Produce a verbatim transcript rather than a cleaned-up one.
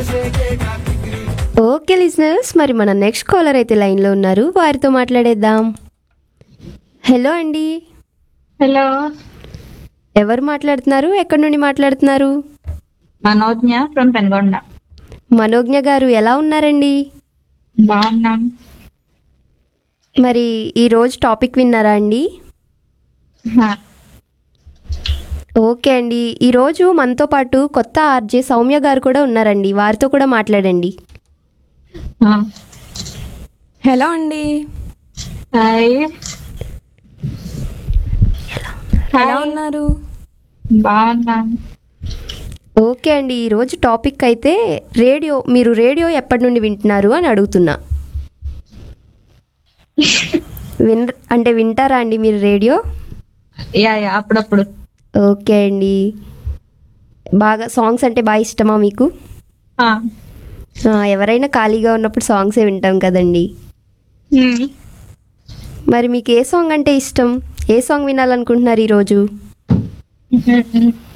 Okay listeners, మరి మన next caller అయితే లైన్లో ఉన్నారు, వారితో మాట్లాడేద్దాం. హలో అండి. హలో, ఎవరు మాట్లాడుతున్నారు, ఎక్కడి నుండి మాట్లాడుతున్నారు? మనోజ్ఞ ఫ్రమ్ పెన్గొండ. మనోజ్ఞ గారు ఎలా ఉన్నారండి? బాగున్నాం. మరి ఈరోజు టాపిక్ విన్నారా అండి? హా, ఓకే అండి, ఈరోజు మనతో పాటు కొత్త ఆర్జే సౌమ్య గారు కూడా ఉన్నారండి, వారితో కూడా మాట్లాడండి. హా. హలో అండి. హాయ్. ఎలా హాయ్. ఉన్నారు? బాగున్నాం. ఓకే అండి, ఈరోజు టాపిక్ అయితే రేడియో. మీరు రేడియో ఎప్పటి నుండి వింటున్నారు అని అడుగుతున్నా. విన్ అంటే వింటారా అండి మీరు రేడియో? యా యా అప్పుడప్పుడు. ఓకే అండి, బాగా సాంగ్స్ అంటే బాగా ఇష్టమా మీకు? హా. ఆ, ఎవరైనా ఖాళీగా ఉన్నప్పుడు సాంగ్సే వింటాం కదండి. హ్మ్. మరి మీకు ఏ సాంగ్ అంటే ఇష్టం? ఏ సాంగ్ వినాలనుకుంటున్నారు ఈరోజు?